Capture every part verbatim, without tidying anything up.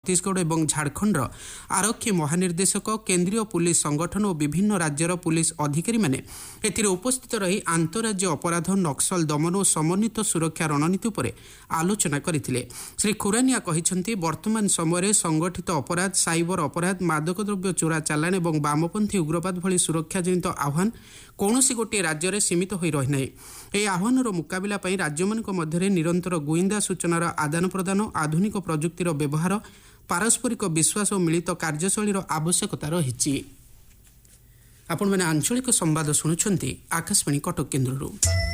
छत्तीसगढ़ और झारखंडर आरक्षी महानिर्देशक केन्द्रीय पुलिस संगठन और विभिन्न राज्यर पुलिस अधिकारी माने एथिरे उपस्थित रही आंतरराज्य अपराध नक्सल दमन और समन्वित सुरक्षा रणनीति उपर आलोचना करथिले। श्री खुरानिया कहिसेंति वर्तमान समय संगठित अपराध साइबर अपराध मादक द्रव्य चोरा चालान और वामपंथी उग्रवाद भली सुरक्षा जनित आह्वान कौनसी गोटे राज्य में सीमित हो रही ना। यह आह्वानर मुकाबला पर राज्य मध्य निरंतर गुइंदा सूचनार आदान प्रदान आधुनिक प्रजुक्तिर व्यवहार पारस्परिक विश्वास और मिलित कार्यशैली आवश्यकता रही। आपण मैंने आंचलिक संवाद शुणुंट आकाशवाणी कटक केन्द्र।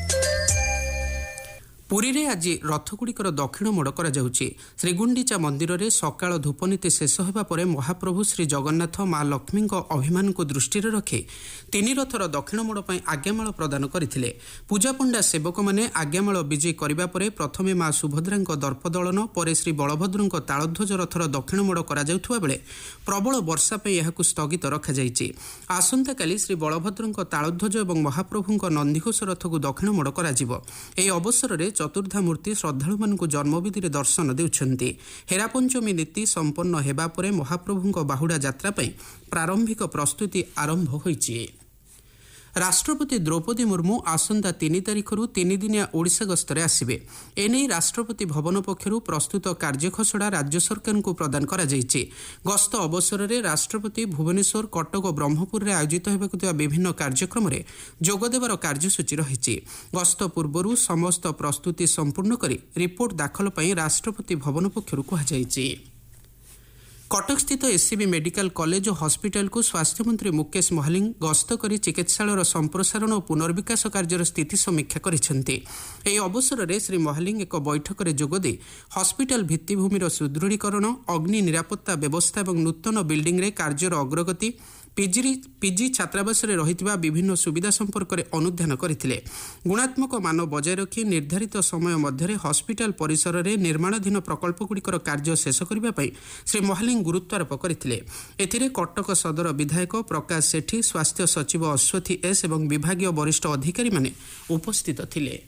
पुरी रे आज रथगुड़िकर दक्षिण मोड़ करा जाउछि। श्रीगुंडीचा मंदिर रे सकाळ धूपनीति शेष होबा परे महाप्रभु श्री जगन्नाथ माँ लक्ष्मी अभिमान को दृष्टि रखी तीन रथर दक्षिण मोड़ पर आज्ञामाल प्रदान करथिले। पूजापंडा सेवक माने आज्ञामाल विजय करबा परे प्रथमे माँ सुभद्रा दर्पदलन पर श्री बलभद्र तालध्वज रथर दक्षिण मोड़ करा जाउथुबा बेले प्रबल वर्षा पे यहाकु स्थगित रखा जाइछि। आसंता काली श्री बलभद्र तालध्वज और महाप्रभु नंदीघोष रथ को दक्षिण मोड़ करा जिवो। एही अवसर रे चतुर्धा मूर्ति श्रद्धालु मानकु जन्मविधि रे दर्शन देउछन्ति। हेरा पंचमी नीति संपन्न हेबा परे महाप्रभुଙ୍କ बाहुडा यात्रा पई प्रारंभिक प्रस्तुति आरंभ होइछि। राष्ट्रपति द्रौपदी मुर्मू आसंता तीन तारिखरु तीन दिनिया ओडिशा गस्तरे आसिबे। एने राष्ट्रपति भवन पक्षरु प्रस्तुत कार्यखसड़ा राज्य सरकार को प्रदान करा जाइछि। गस्त अवसर में राष्ट्रपति भुवनेश्वर कटक ब्रह्मपुर में आयोजित होबाकु थिबा विभिन्न कार्यक्रम में जोगदेवार कार्यसूची रहिछि। गस्त पूर्वरु समस्त प्रस्तुति संपूर्ण करी रिपोर्ट दाखल पई राष्ट्रपति भवन पक्षरु कहा जाइछि। कटक स्थित एससीबी मेडिकल कॉलेज और हॉस्पिटल को स्वास्थ्य मंत्री मुकेश महलिंग गस्त कर चिकित्सालय संप्रसारण और पुनर्विकास कार्यर स्थिति समीक्षा करिसेंति। एही अवसर में श्री महलिंग एक बैठक में जोगदे हॉस्पिटल भित्तिभूमिर सुदृढ़ीकरण अग्नि निरापत्ता व्यवस्था और नूतन बिल्डिंग रे कार्यर अग्रगति पिजी पिजी छात्रावास रे रहितबा विभिन्न सुविधा संपर्क में अनुध्यान करथिले। गुणात्मक मान बजाय रखी निर्धारित समय मध्य हॉस्पिटल परिसर में निर्माणाधीन प्रकल्पगुड़िकर कार्य शेष करने पर श्री महलिंग गुरुत्वारोप करथिले। एथिरे कटक सदर विधायक प्रकाश सेठी स्वास्थ्य सचिव अश्वथी एस और विभागीय वरिष्ठ अधिकारी माने उपस्थित थिले।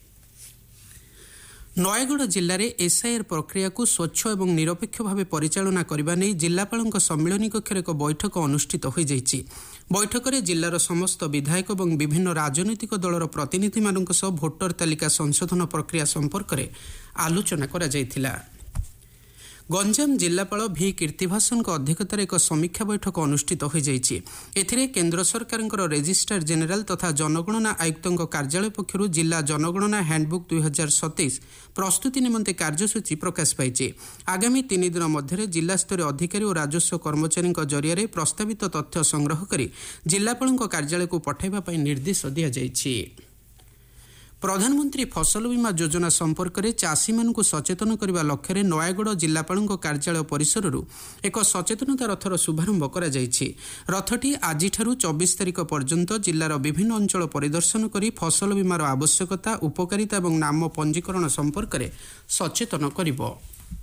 नयगढ़ जिले में एसआईआर प्रक्रिया को स्वच्छ और निरपेक्ष भाव परिचालना करने नहीं जिलापाल सम्मिलनी कक्ष एक बैठक अनुष्ठित हो जाइछि। बैठक में जिलार समस्त विधायक और विभिन्न राजनैतिक दलर प्रतिनिधि मानक सह भोटर तालिका संशोधन प्रक्रिया संपर्क में आलोचना करा जाइथिला। गंजाम जिलापाल भी कीर्तिभासन अध्यक्षतार एक समीक्षा बैठक अनुष्ठित हो जाइछि। एथिरे केन्द्र सरकार रेजिस्ट्रार जेनेराल तथा जनगणना आयुक्तों कार्यालय पक्षरु जिला जनगणना हैंडबुक दुई हजार सतैश प्रस्तुति निमंते कार्यसूची प्रकाश पाइछि। आगामी तीन दिन मध्य जिला स्तरीय अधिकारी और राजस्व कर्मचारी जरिया प्रस्तावित तथ्य संग्रह करी जिलापाल कार्यालय को पठाइबा पई निर्देश दिया जाइछि। प्रधानमंत्री फसल बीमा योजना संपर्क में चाषी मानू सचेतन करने लक्ष्य में नयगढ़ जिलापाल कार्यालय परिसर एक सचेतनता रथर शुभारंभ करा जाइछि। रथटी आज चौबीस तारिख पर्यंत जिलार विभिन्न अंचल परिदर्शन कर फसल बीमार आवश्यकता उपकारिता और नाम पंजीकरण संपर्क में सचेतन करिबो।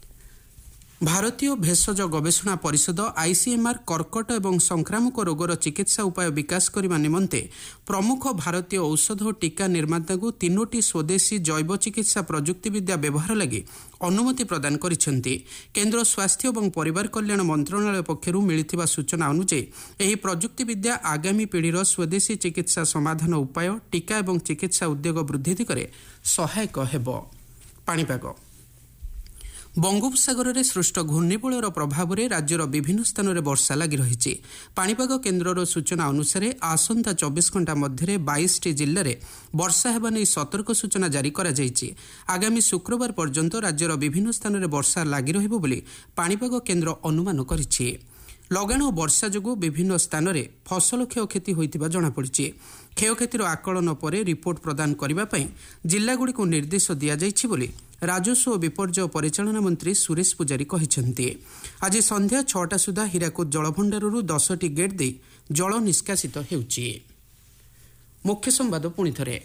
भारतीय भेषज गवेषणा परिषद आईसीएमआर कर्कट और संक्रामक रोगर चिकित्सा उपाय विकास करने निमंते प्रमुख भारतीय औषध और टीका निर्माता को तीनोटी स्वदेशी जैव चिकित्सा प्रजुक्ति विद्या व्यवहार लगी अनुमति प्रदान करिसेंति। केन्द्र स्वास्थ्य और परिवार कल्याण मंत्रणालय पक्षरु मिलिथिबा सूचना अनुसार एही प्रजुक्ति विद्या आगामी पीढ़ीर स्वदेशी चिकित्सा समाधान उपाय टीका और चिकित्सा उद्योग वृद्धि दिगरे सहायक हेबो। पाणीपाग बंगोपसागर में सृष्ट घूर्णिबलर प्रभाव में राज्यर विभिन्न स्थान में वर्षा लगी रही। पाणीपाग केन्द्रर सूचना अनुसार आसंता चौबीस घंटा मध्य बाईस टी जिले में वर्षा होगा नहीं सतर्क सूचना जारी करा जाइछि। आगामी शुक्रवार पर्यंत राज्यर विभिन्न स्थान में वर्षा लगी रहिबो बोली पाणीपाग केन्द्र अनुमान करिछि। लगाण और वर्षा जोगु विभिन्न स्थान में फसल क्षयक्षति होइतिबा जଣାपड़िछि। क्षयक्षतिर आकलन पर रिपोर्ट प्रदान करने पर जिलागुड़ी निर्देश दिया जाइछि बोली राजस्व और विपर्यय परिचालना मंत्री सुरेश पुजारी कहिसेंति। आज संध्या छटा सुधा हीराकुद जलभंडारु दस टी गेट दे जल निष्कासित हेउछि। मुख्य संवाद पुणी थरे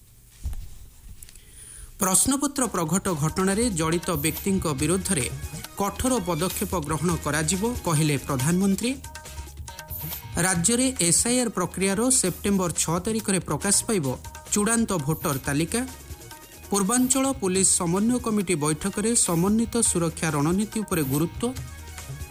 प्रश्नपत्र प्रघट घटना जड़ित व्यक्ति विरोध में कठोर पदक्षेप ग्रहण कराजिबो कहिले प्रधानमंत्री। राज्य में एसआईआर प्रक्रियार सेप्टेम्बर छह तारिख में प्रकाश पाइब चूड़ांत भोटर तालिका। पूर्वांचल पुलिस समन्वय कमिटी बैठक में समन्वित सुरक्षा रणनीति उपर गुरुत्व।